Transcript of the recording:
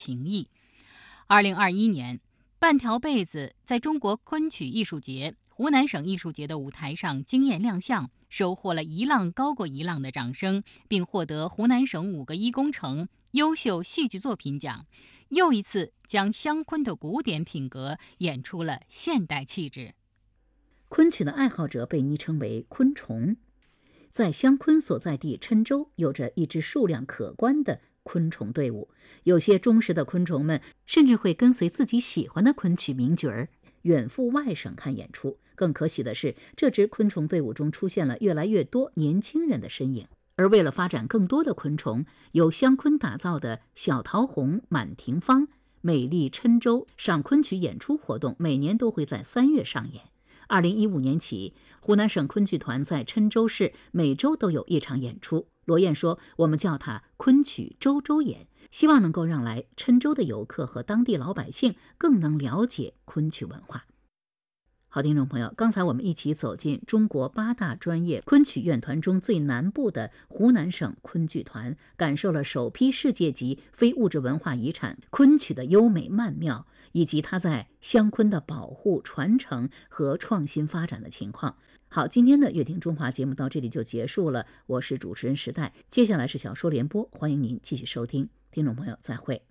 情谊。2021年，半条被子在中国昆曲艺术节、湖南省艺术节的舞台上惊艳亮相，收获了一浪高过一浪的掌声，并获得湖南省5个一工程优秀戏剧作品奖，又一次将湘昆的古典品格演出了现代气质。 昆曲的爱好者被昵称为昆虫。在湘昆所在地郴州，有着一支数量可观的昆虫队伍，有些忠实的昆虫们甚至会跟随自己喜欢的昆曲名角儿远赴外省看演出。更可喜的是，这支昆虫队伍中出现了越来越多年轻人的身影。而为了发展更多的昆虫，由湘昆打造的小桃红、满庭芳、美丽郴州赏昆曲演出活动，每年都会在3月上演。2015年起，湖南省昆剧团在郴州市每周都有一场演出。罗燕说，我们叫它昆曲周周演，希望能够让来郴州的游客和当地老百姓更能了解昆曲文化。好，听众朋友，刚才我们一起走进中国8大专业昆曲院团中最南部的湖南省昆剧团，感受了首批世界级非物质文化遗产昆曲的优美曼妙，以及它在湘昆的保护、传承和创新发展的情况。好，今天的乐听中华节目到这里就结束了，我是主持人时代，接下来是小说联播，欢迎您继续收听，听众朋友再会。